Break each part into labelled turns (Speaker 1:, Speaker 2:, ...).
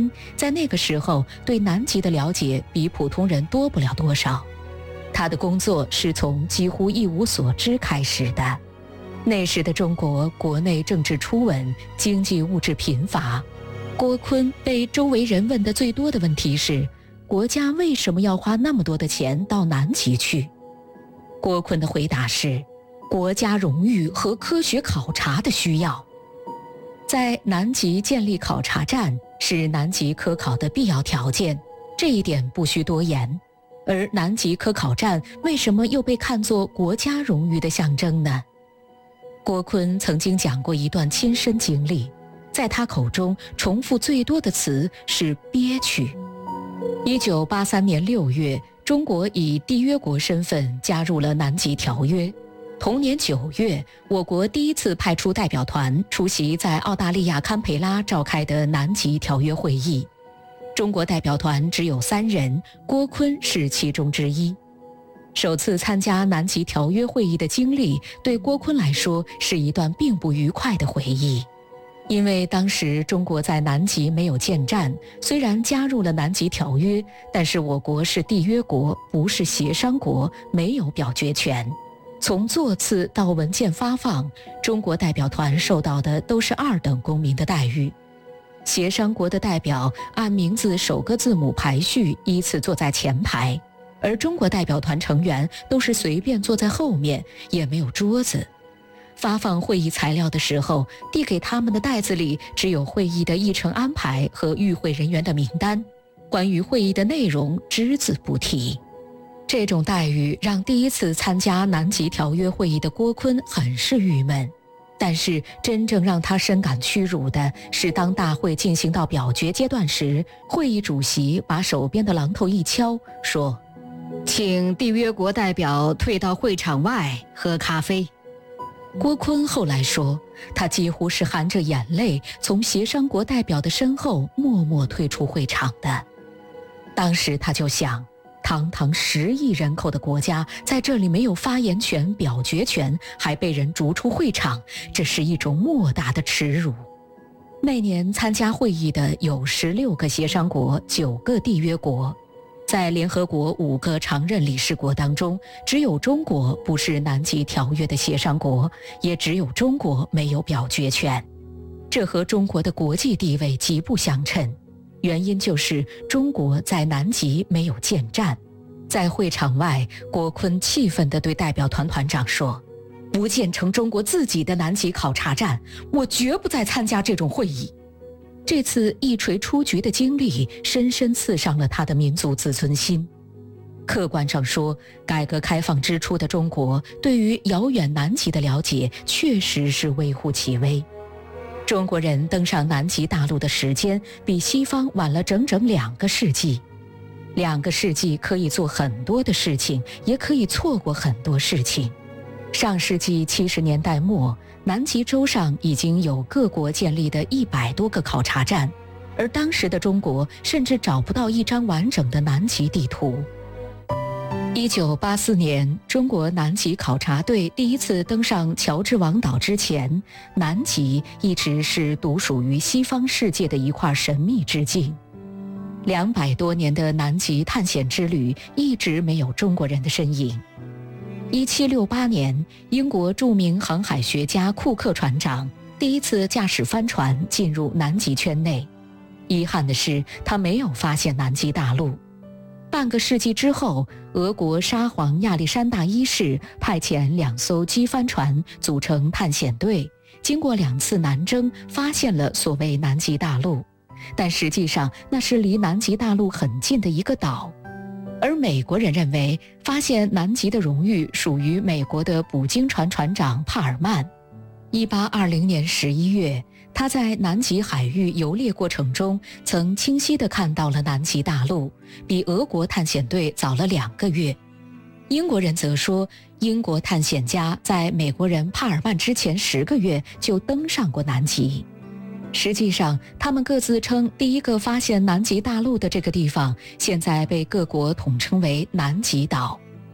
Speaker 1: 清在那个时候对南极的了解比普通人多不了多少。他的工作是从几乎一无所知开始的。那时的中国国内政治初稳，经济物质贫乏。郭坤被周围人问的最多的问题是，国家为什么要花那么多的钱到南极去？郭坤的回答是，国家荣誉和科学考察的需要。在南极建立考察站是南极科考的必要条件，这一点不需多言。而南极科考站为什么又被看作国家荣誉的象征呢？郭坤曾经讲过一段亲身经历，在他口中重复最多的词是憋屈。1983年6月，中国以缔约国身份加入了南极条约。同年9月，我国第一次派出代表团出席在澳大利亚堪培拉召开的南极条约会议。中国代表团只有3人，郭坤是其中之一。首次参加南极条约会议的经历，对郭坤来说是一段并不愉快的回忆。因为当时中国在南极没有建站，虽然加入了南极条约，但是我国是缔约国，不是协商国，没有表决权。从座次到文件发放，中国代表团受到的都是2等公民的待遇。协商国的代表按名字首个字母排序，依次坐在前排，而中国代表团成员都是随便坐在后面，也没有桌子。发放会议材料的时候，递给他们的袋子里只有会议的议程安排和与会人员的名单，关于会议的内容只字不提。这种待遇让第一次参加南极条约会议的郭坤很是郁闷。但是真正让他深感屈辱的是，当大会进行到表决阶段时，会议主席把手边的榔头一敲，说：“请缔约国代表退到会场外喝咖啡。”郭坤后来说，他几乎是含着眼泪从协商国代表的身后默默退出会场的。当时他就想，堂堂10亿人口的国家，在这里没有发言权、表决权，还被人逐出会场，这是一种莫大的耻辱。那年参加会议的有16个协商国、9个缔约国，在联合国5个常任理事国当中，只有中国不是南极条约的协商国，也只有中国没有表决权。这和中国的国际地位极不相称。原因就是中国在南极没有建站。在会场外，郭坤气愤地对代表团团长说：“不建成中国自己的南极考察站，我绝不再参加这种会议。”这次一锤出局的经历深深刺伤了他的民族自尊心。客观上说，改革开放之初的中国对于遥远南极的了解确实是微乎其微。中国人登上南极大陆的时间比西方晚了整整2个世纪。2个世纪可以做很多的事情，也可以错过很多事情。上世纪70年代末，南极洲上已经有各国建立的100多个考察站，而当时的中国甚至找不到一张完整的南极地图。1984年，中国南极考察队第一次登上乔治王岛之前，南极一直是独属于西方世界的一块神秘之境。200多年的南极探险之旅一直没有中国人的身影。1768年，英国著名航海学家库克船长第一次驾驶帆船进入南极圈内，遗憾的是，他没有发现南极大陆。半个世纪之后，俄国沙皇亚历山大一世派遣2艘机帆船组成探险队，经过2次南征，发现了所谓南极大陆，但实际上那是离南极大陆很近的一个岛。而美国人认为，发现南极的荣誉属于美国的捕鲸船船长帕尔曼。1820年11月，他在南极海域游猎过程中，曾清晰地看到了南极大陆，比俄国探险队早了2个月。英国人则说，英国探险家在美国人帕尔曼之前10个月就登上过南极。实际上，他们各自称第一个发现南极大陆的这个地方，现在被各国统称为南极岛。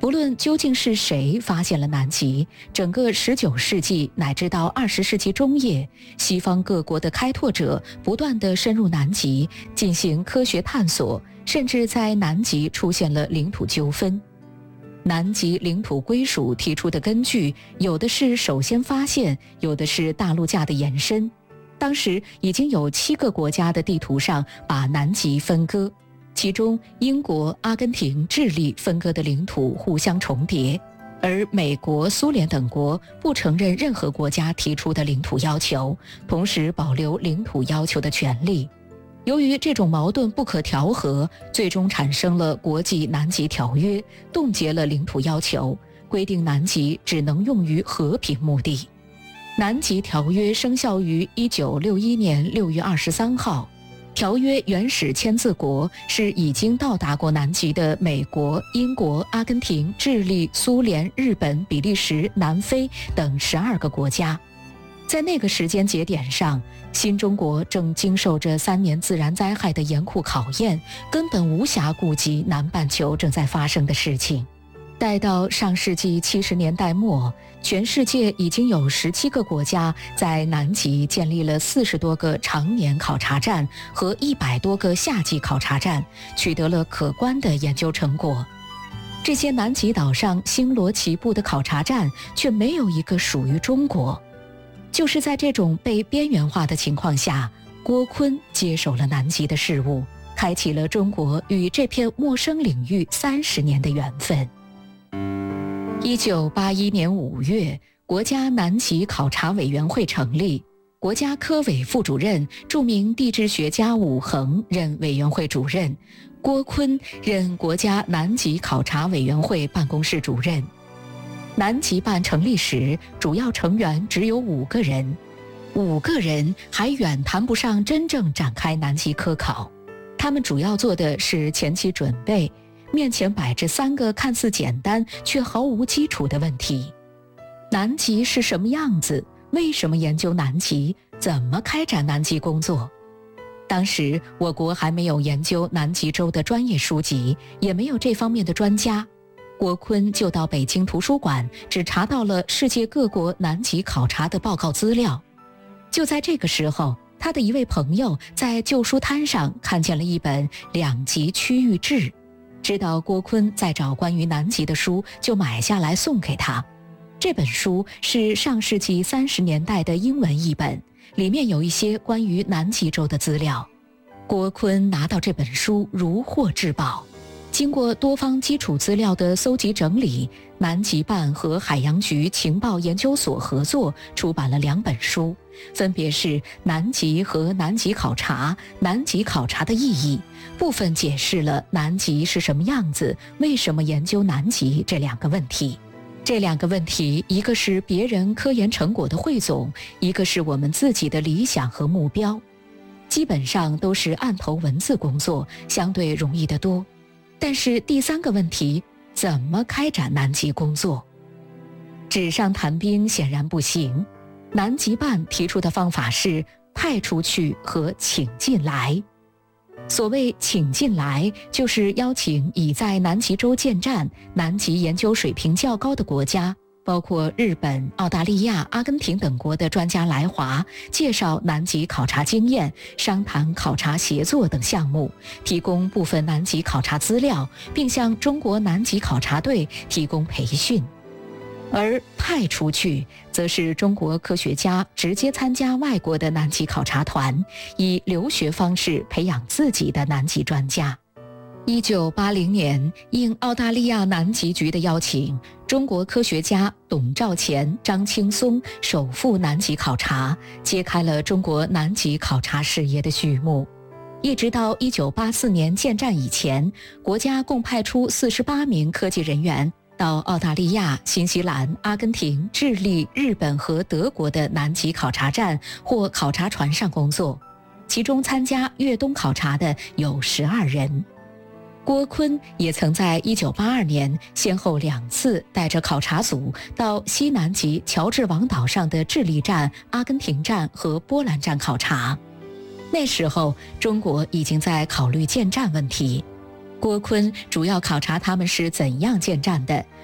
Speaker 1: 不论究竟是谁发现了南极，整个19世纪乃至到20世纪中叶，西方各国的开拓者不断地深入南极，进行科学探索，甚至在南极出现了领土纠纷。南极领土归属提出的根据，有的是首先发现，有的是大陆架的延伸。当时已经有7个国家的地图上把南极分割，其中英国、阿根廷、智利分割的领土互相重叠，而美国、苏联等国不承认任何国家提出的领土要求，同时保留领土要求的权利。由于这种矛盾不可调和，最终产生了国际南极条约，冻结了领土要求，规定南极只能用于和平目的。南极条约生效于1961年6月23号。条约原始签字国是已经到达过南极的美国、英国、阿根廷、智利、苏联、日本、比利时、南非等12个国家。在那个时间节点上，新中国正经受着3年自然灾害的严酷考验，根本无暇顾及南半球正在发生的事情。待到上世纪70年代末，全世界已经有17个国家在南极建立了40多个常年考察站和100多个夏季考察站，取得了可观的研究成果。这些南极岛上星罗棋布的考察站却没有一个属于中国。就是在这种被边缘化的情况下，郭坤接手了南极的事务，开启了中国与这片陌生领域30年的缘分。1981年5月，国家南极考察委员会成立，国家科委副主任、著名地质学家武衡任委员会主任，郭坤任国家南极考察委员会办公室主任。南极办成立时，主要成员只有5个人，5个人还远谈不上真正展开南极科考。他们主要做的是前期准备，面前摆着3个看似简单却毫无基础的问题：南极是什么样子？为什么研究南极？怎么开展南极工作？当时我国还没有研究南极洲的专业书籍，也没有这方面的专家。郭坤就到北京图书馆，只查到了世界各国南极考察的报告资料。就在这个时候，他的一位朋友在旧书摊上看见了一本2极区域志，知道郭坤在找关于南极的书，就买下来送给他。这本书是上世纪30年代的英文译本，里面有一些关于南极洲的资料。郭坤拿到这本书如获至宝。经过多方基础资料的搜集整理，南极办和海洋局情报研究所合作出版了2本书，分别是《南极和南极考察》《南极考察的意义》，部分解释了南极是什么样子，为什么研究南极这2个问题。这2个问题，一个是别人科研成果的汇总，一个是我们自己的理想和目标。基本上都是案头文字工作，相对容易得多。但是第3个问题，怎么开展南极工作？纸上谈兵显然不行，南极办提出的方法是派出去和请进来。所谓请进来，就是邀请已在南极洲建站、南极研究水平较高的国家，包括日本、澳大利亚、阿根廷等国的专家来华，介绍南极考察经验，商谈考察协作等项目，提供部分南极考察资料，并向中国南极考察队提供培训。而派出去，则是中国科学家直接参加外国的南极考察团，以留学方式培养自己的南极专家。1980年，应澳大利亚南极局的邀请，中国科学家董兆乾、张青松首赴南极考察，揭开了中国南极考察事业的序幕。一直到1984年建站以前，国家共派出48名科技人员到澳大利亚、新西兰、阿根廷、智利、日本和德国的南极考察站或考察船上工作，其中参加越冬考察的有12人。郭坤也曾在1982年先后2次带着考察组到西南极乔治王岛上的智利站、阿根廷站和波兰站考察。那时候，中国已经在考虑建站问题。郭坤主要考察他们是怎样建站的，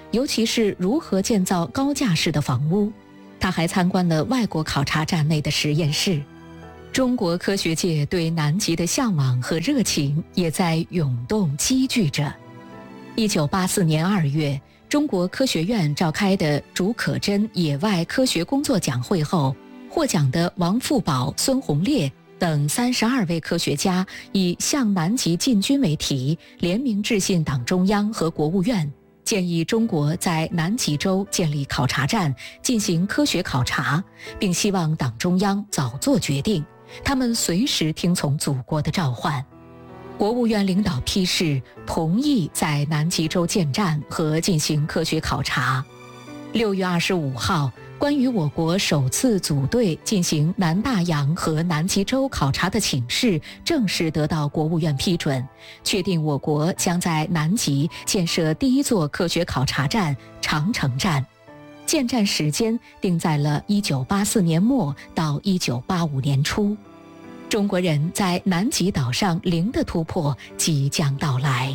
Speaker 1: 尤其是如何建造高架式的房屋。他还参观了外国考察站内的实验室。中国科学界对南极的向往和热情也在涌动积聚着。1984年2月，中国科学院召开的竺可桢野外科学工作讲会后，获奖的王富宝、孙洪烈等32位科学家以向南极进军为题，联名致信党中央和国务院，建议中国在南极洲建立考察站，进行科学考察，并希望党中央早做决定，他们随时听从祖国的召唤。国务院领导批示，同意在南极洲建站和进行科学考察。6月25号，关于我国首次组队进行南大洋和南极洲考察的请示正式得到国务院批准，确定我国将在南极建设第一座科学考察站长城站，建站时间定在了1984年末到1985年初。中国人在南极岛上零的突破即将到来。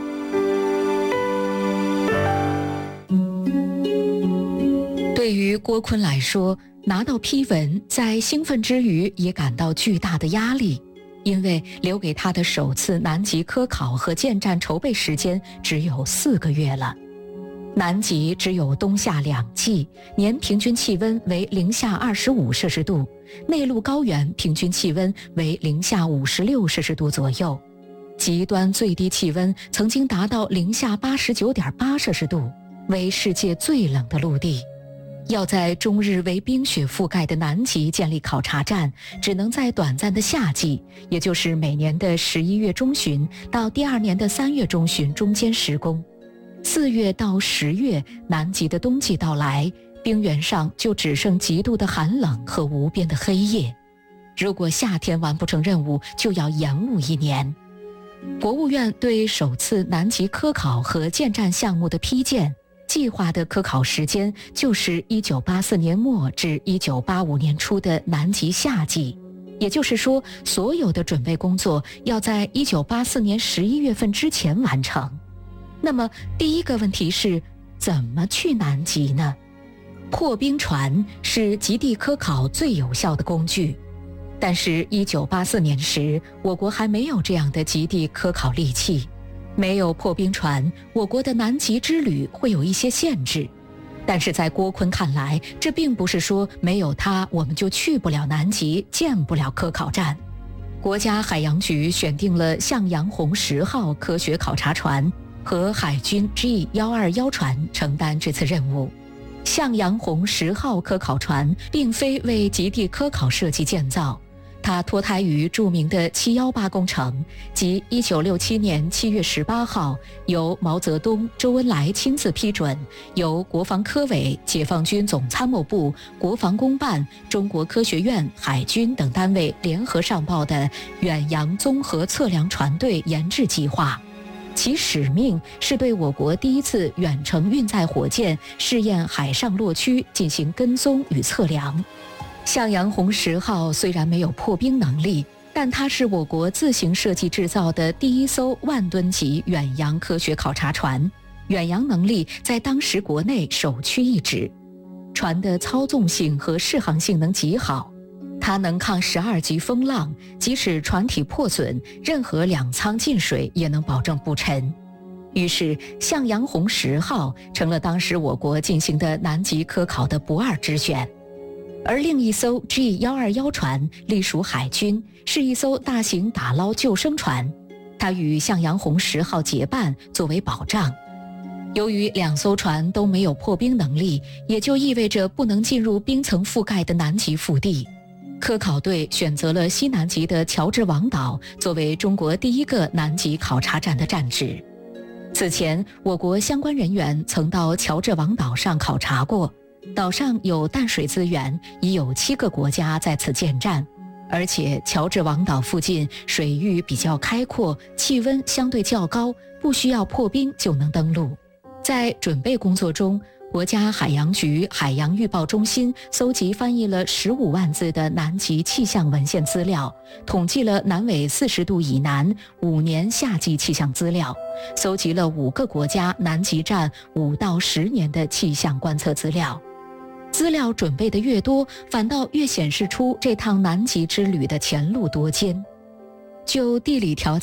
Speaker 1: 对于郭坤来说，拿到批文在兴奋之余也感到巨大的压力，因为留给他的首次南极科考和建站筹备时间只有4个月了。南极只有冬夏2季，年平均气温为零下25摄氏度，内陆高原平均气温为零下56摄氏度左右，极端最低气温曾经达到零下89.8摄氏度，为世界最冷的陆地。要在终日为冰雪覆盖的南极建立考察站，只能在短暂的夏季，也就是每年的11月中旬到第2年的3月中旬中间施工。4月到10月，南极的冬季到来，冰原上就只剩极度的寒冷和无边的黑夜。如果夏天完不成任务，就要延误1年。国务院对首次南极科考和建站项目的批建，计划的科考时间就是1984年末至1985年初的南极夏季，也就是说，所有的准备工作要在1984年11月份之前完成。那么第一个问题是，怎么去南极呢？破冰船是极地科考最有效的工具，但是1984年时，我国还没有这样的极地科考利器，没有破冰船，我国的南极之旅会有一些限制。但是在郭坤看来，这并不是说没有它我们就去不了南极，建不了科考站。国家海洋局选定了向阳红10号科学考察船和海军 G121 船承担这次任务。向阳红10号科考船并非为极地科考设计建造，它脱胎于著名的718工程，即1967年7月18号由毛泽东、周恩来亲自批准，由国防科委、解放军总参谋部、国防工办、中国科学院、海军等单位联合上报的远洋综合测量船队研制计划。其使命是对我国第一次远程运载火箭试验海上落区进行跟踪与测量。向阳红10号虽然没有破冰能力，但它是我国自行设计制造的第一艘万吨级远洋科学考察船，远洋能力在当时国内首屈一指。船的操纵性和适航性能极好，它能抗12级风浪，即使船体破损，任何两舱进水也能保证不沉。于是向阳红10号成了当时我国进行的南极科考的不二之选。而另一艘 G121 船隶属海军，是一艘大型打捞救生船，它与向阳红10号结伴作为保障。由于2艘船都没有破冰能力，也就意味着不能进入冰层覆盖的南极腹地。科考队选择了西南极的乔治王岛作为中国第一个南极考察站的站址。此前，我国相关人员曾到乔治王岛上考察过，岛上有淡水资源，已有7个国家在此建站，而且乔治王岛附近水域比较开阔，气温相对较高，不需要破冰就能登陆。在准备工作中， 国家海洋局海洋预报中心搜集翻译了15万字的南极气象文献资料，统计了南纬40度以南5年夏季气象资料，搜集了5个国家南极站5到10年的气象观测资料。资料准备的越多，反倒越显示出这趟南极之旅的前路多艰。就地理条件